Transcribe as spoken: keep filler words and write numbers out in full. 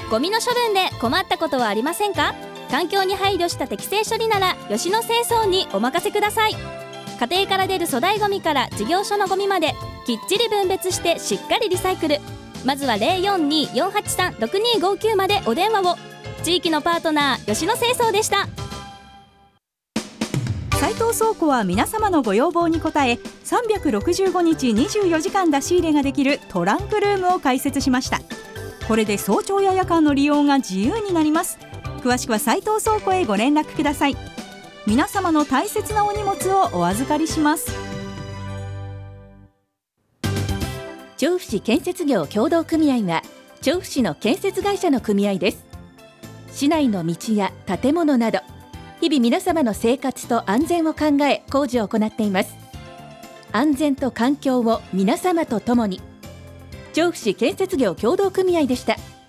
ゴミの処分で困ったことはありませんか？環境に配慮した適正処理なら吉野清掃にお任せください。家庭から出る粗大ゴミから事業所のゴミまできっちり分別してしっかりリサイクル。まずは ゼロよんにーよんはちさんろくにーごきゅう までお電話を。地域のパートナー吉野清掃でした。 斉藤倉庫は皆様のご要望に応えさんびゃくろくじゅうごにちにじゅうよじかん出し入れができるトランクルームを開設しました。これで早朝や夜間の利用が自由になります。詳しくは斉藤倉庫へご連絡ください。皆様の大切なお荷物をお預かりします。 調布市建設業協同組合は調布市の建設会社の組合です。市内の道や建物など日々皆様の生活と安全を考え工事を行っています。安全と環境を皆様と共に。調布市建設業協同組合でした。